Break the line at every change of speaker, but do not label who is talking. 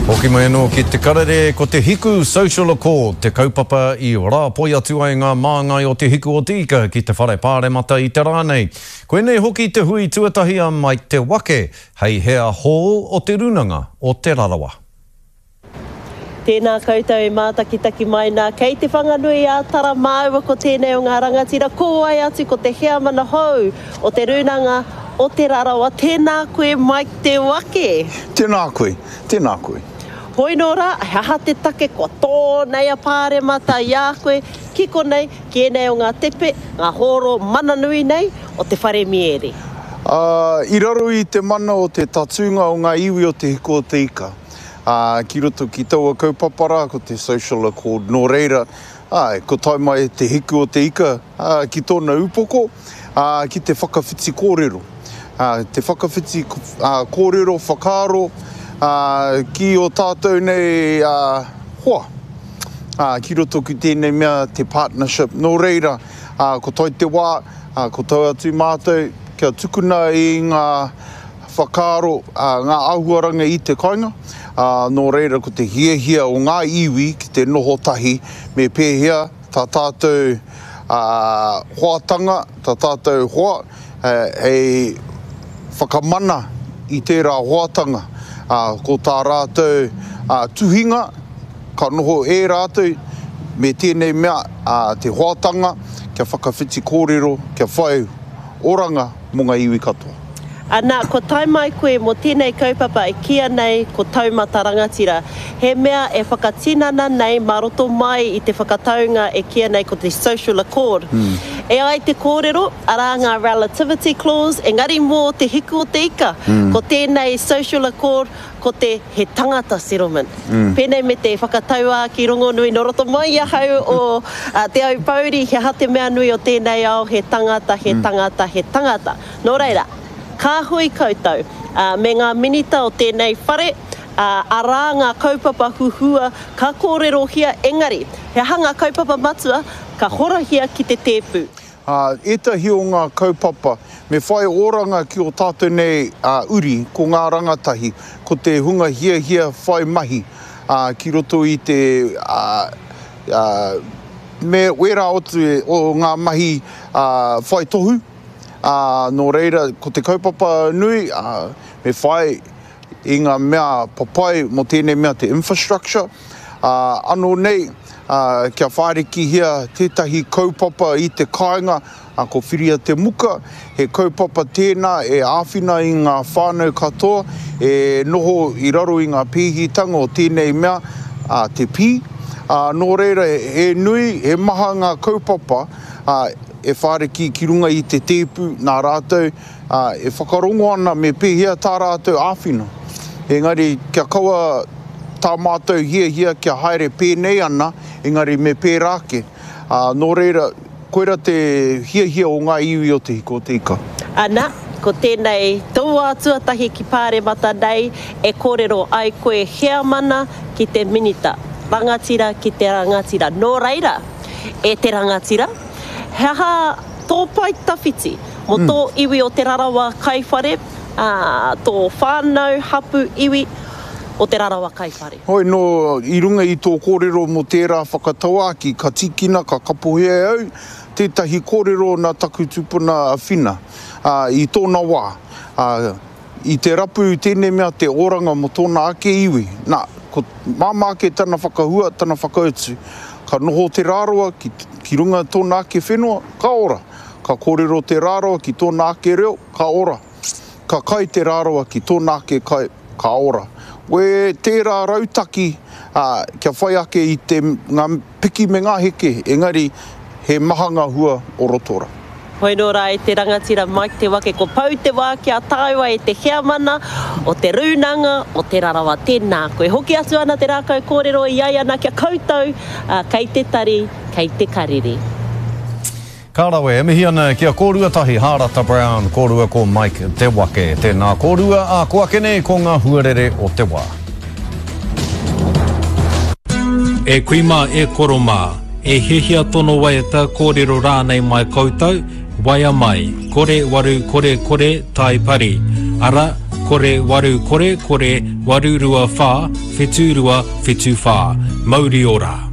Hoki mai anō ki te karere ko te hiku social accord, te kaupapa I rā poi atu ai ngā māngai o te hiku o te ika ki te whare pāremata I te rānei. Koe nei hoki te hui tuatahia mai te wake, hei hea hō o te runanga o te rarawa.
Tēnā koutou e mātakitaki mai nā kei te whanganui a tara māua ko tēnei o ngā rangatira, ko ai atu ko te hea mana hou o te runanga o te rarawa. Tēnā koe mai te wake.
Tēnā koe, tēnā koe.
Hoi nō rā, haha te take kua tōnei a pāremata I a koe, kiko nei, ki enei o ngā tepe, ngā horo mananui nei o te whare miere.
I raro I te mana o te tatunga o ngā iwi o te hiko o te ika. Ki roto ki taua kaupapara, ko te social accord, nō reira, ko tai mai te hiku o te ika, ki tōna upoko, ki te whakawhiti kōrero. Te whakawhiti kōrero, whakaaro, ki o tātou nei hoa. Ki roto ki tēnei mea te partnership. Nō reira, ko toi te wā, ko tau atu mātou, kia tukuna I ngā whakaaro, ngā ahuaranga I te kainga. Nō reira, ko te hiahia o ngā iwi ki te noho tahi, me pēhea, tā tātou hoatanga, tā tātou hoa, hei whakamana I tērā hoatanga. Ko tā rātou tuhinga, ka noho e rātou, me tēnei mea te hoatanga, kia whakawhiti kōrero, kia whai oranga mō ngā iwi katoa.
Nā, ko tai mai koe mo tēnei kaupapa e kia nei ko taumata rangatira. He mea e whakatinana nei maroto mai I te whakataunga e kia nei ko te social accord. E ai te kōrero, ara ngā relativity clause, engari mō te hiku o te ika. Ko tēnei social accord, ko te he tangata settlement. Pēnei me te whakataua ki rongo nui no roto mai a hau o te au pauri, he hate mea nui o tēnei au, he tangata, he tangata, he tangata. Nō reira, ka hui koutou, me ngā minita o tēnei whare, arā ngā kaupapa huhua, ka kōrero hia engari. He hanga kaupapa matua, ka horahia ki te tēpū.
Etahi o ngā kaupapa, me whai oranga ki o tātou nei uri, ko ngā rangatahi, ko te hunga hia whai mahi, ki roto I te me wera otu o ngā mahi whai tohu. Nō reira, ko te kaupapa nui, me whai I ngā mea papai mo tēnei mea te infrastructure. Anō nei, kia whāriki hia tētahi kaupapa I te kāinga, ko whiria te muka, he kaupapa tēnā e āwhina I ngā whānau katoa, e noho I raro I ngā pēhitanga o tēnei mea, te pī. Nō reira, e nui, e maha ngā kaupapa, e whāriki ki runga I te tēpū nā rātou, e whakarongo ana me pēhea tā rātou āwhina. Engari, kia kaua tā mātou hia kia haere pēnei ana, engari me pērāke. Nō reira, koera te hia o ngā iwi o te hiko o te ika.
Nā, ko tēnei tōua tuatahi ki pāremata nei, e kōrero ai koe hea mana ki te minita. Rangatira ki te rangatira. Nō reira, e te rangatira, heha tō pai tawhiti, mo tō iwi o te rarawa kaiwhare, tō whānau hapu iwi o te rarawa kaiwhare.
Hoi, no, I runga I tō kōrero mo tērā whakataua ki ka tikina, ka kapohea au, tētahi kōrero nā taku tupuna a whina, I tōna wā. I te rapu tēnei mea te oranga mo tōna ake iwi. Nā, ko māmake tana whakahua, tana whakautu. Ka noho te rāroa ki runga tōna ake whenua, ka ora. Ka kōrero te rāroa ki tōna ake reo, ka ora. Ka kai te rāroa ki tōna ake kai, ka ora. We tērā rautaki, kia whai ake I te ngā piki me ngā heke, engari he maha ngā hua o rotora.
Hoi nō rā, e te rangatira mai te wake, ko pau te wā kia tāua e te hea mana, o te runanga, o te rarawa, tēnā koe. Hoki atu ana te rākau kōrero I ai ana kia koutou, kei te tari, kei te karere.
Kārawe, e mihi ana kia kōrua tahi Hārata Brown, kōrua ko Mike Te Wake. Tēnā kōrua a kua kene ko ngā huarere o te wā.
E kuima e koroma, e hehia tono waiata kōrero rānei mai koutou, waia mai, kore waru kore tai pari, ara kore waru kore kore waru rua wha, whetū rua whetū wha, mauri ora.